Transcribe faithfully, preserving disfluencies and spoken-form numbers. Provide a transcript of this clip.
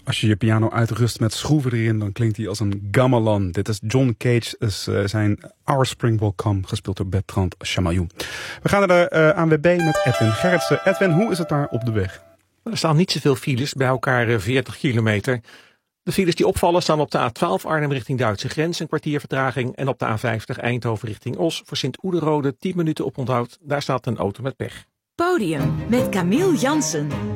Als je je piano uitrust met schroeven erin, dan klinkt hij als een gamelan. Dit is John Cage, is, uh, zijn Our Spring Will Come, gespeeld door Bertrand Chamayou. We gaan naar de uh, A N W B met Edwin Gerritsen. Edwin, hoe is het daar op de weg? Er staan niet zoveel files, bij elkaar veertig kilometer. De files die opvallen staan op de A twaalf Arnhem richting Duitse grens, een kwartier vertraging. En op de A vijftig Eindhoven richting Os voor Sint-Oederode tien minuten oponthoud. Daar staat een auto met pech. Podium met Camille Jansen.